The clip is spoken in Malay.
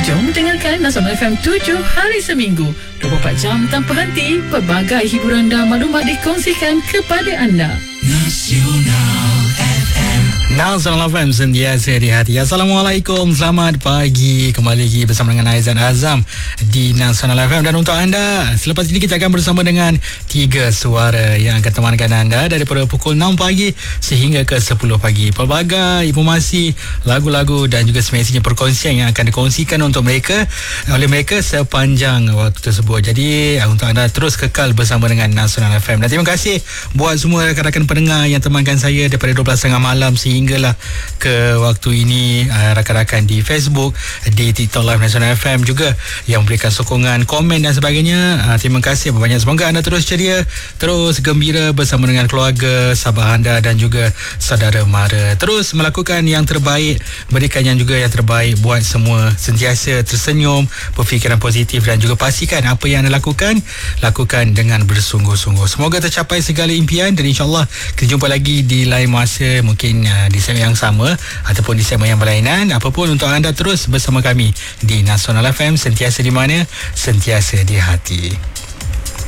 Jom dengarkan Nasional FM 7 hari seminggu 24 jam tanpa henti. Pelbagai hiburan dan maklumat dikongsikan kepada anda. Nasional FM sentiasa di hati. Assalamualaikum, selamat pagi. Kembali lagi bersama dengan Aizan Azam di Nasional FM. Dan untuk anda, selepas ini kita akan bersama dengan 3 suara yang akan temankan anda daripada pukul 6 pagi sehingga ke 10 pagi. Pelbagai informasi, lagu-lagu dan juga semestinya perkongsian yang akan dikongsikan untuk mereka oleh mereka sepanjang waktu tersebut. Jadi untuk anda terus kekal bersama dengan Nasional FM. Dan terima kasih buat semua rakan-rakan pendengar yang temankan saya daripada 12.30 malam sehinggalah ke waktu ini, rakan-rakan di Facebook, di TikTok Live Nasional FM juga yang memberikan sokongan, komen dan sebagainya. Terima kasih banyak. Semoga anda terus ceria, terus gembira bersama dengan keluarga, sahabat anda dan juga saudara mara. Terus melakukan yang terbaik, berikan yang juga yang terbaik buat semua. Sentiasa tersenyum, berfikiran positif dan juga pastikan apa yang anda lakukan dengan bersungguh-sungguh. Semoga tercapai segala impian dan insyaAllah kita jumpa lagi di lain masa, mungkin di segmen yang sama ataupun di segmen yang berlainan. Apapun, untuk anda terus bersama kami di Nasional FM, sentiasa di mana, sentiasa di hati.